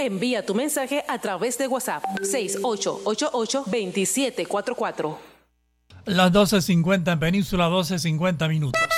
Envía tu mensaje a través de WhatsApp 6888-2744. Las 12:50 en Península, 12:50 minutos.